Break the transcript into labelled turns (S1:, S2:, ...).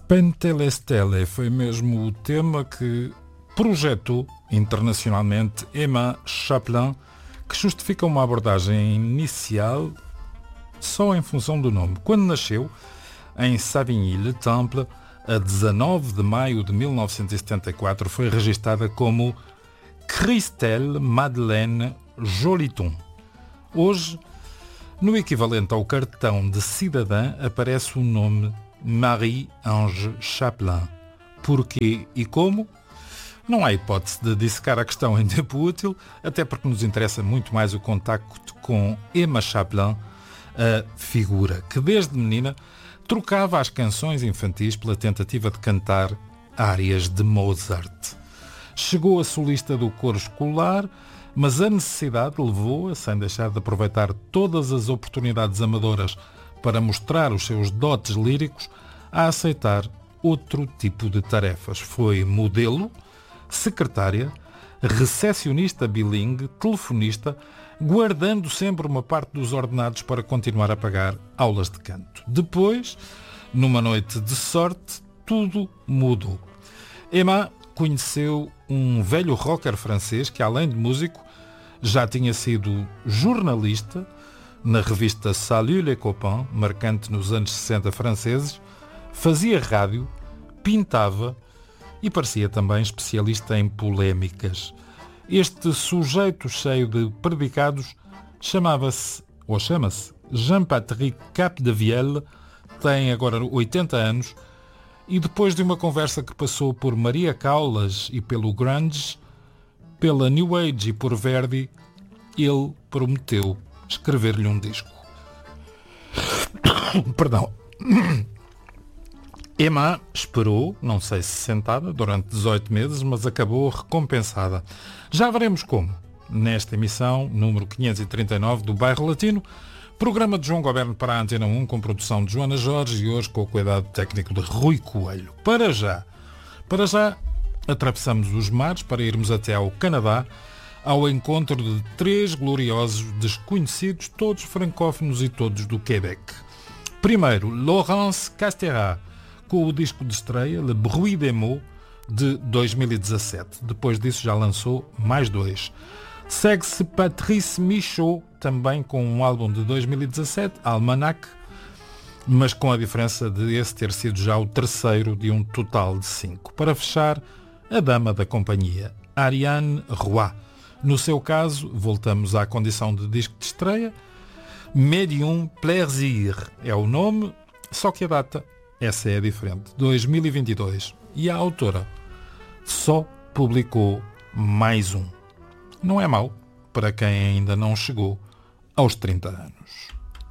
S1: Pentelestele foi mesmo o tema que projetou internacionalmente Emma Chaplin, que justifica uma abordagem inicial só em função do nome. Quando nasceu, em Savigny-le-Temple, a 19 de maio de 1974, foi registada como Christelle Madeleine Joliton. Hoje, no equivalente ao cartão de cidadã, aparece o nome Marie-Ange Chaplin. Porquê e como? Não há hipótese de dissecar a questão em tempo útil, até porque nos interessa muito mais o contacto com Emma Chaplin, a figura que desde menina trocava as canções infantis pela tentativa de cantar áreas de Mozart. Chegou a solista do coro escolar, mas a necessidade levou-a, sem deixar de aproveitar todas as oportunidades amadoras para mostrar os seus dotes líricos, a aceitar outro tipo de tarefas. Foi modelo, secretária, recepcionista bilingue, telefonista, guardando sempre uma parte dos ordenados para continuar a pagar aulas de canto. Depois, numa noite de sorte, tudo mudou. Emma conheceu um velho rocker francês que, além de músico, já tinha sido jornalista na revista Salut les copains, marcante nos anos 60 franceses, fazia rádio, pintava e parecia também especialista em polémicas. Este sujeito cheio de predicados chama-se Jean-Patrick Capdevielle, tem agora 80 anos e depois de uma conversa que passou por Maria Callas e pelo grunge, pela New Age e por Verdi, ele prometeu escrever-lhe um disco. Perdão. Emma esperou, não sei se sentada, durante 18 meses, mas acabou recompensada. Já veremos como. Nesta emissão, número 539 do Bairro Latino, programa de João Goberno para a Antena 1, com produção de Joana Jorge e hoje com o cuidado técnico de Rui Coelho. Para já, atravessamos os mares para irmos até ao Canadá, ao encontro de 3 gloriosos desconhecidos, todos francófonos e todos do Quebec. Primeiro, Laurence Castéra, com o disco de estreia Le Bruit des Mots, de 2017. Depois disso já lançou mais 2. Segue-se Patrice Michaud, também com um álbum de 2017, Almanac, mas com a diferença de esse ter sido já o terceiro de um total de 5. Para fechar, a dama da companhia, Ariane Roy. No seu caso, voltamos à condição de disco de estreia. Medium Plaisir é o nome, só que a data, essa é a diferente, 2022. E a autora só publicou mais um. Não é mau para quem ainda não chegou aos 30 anos.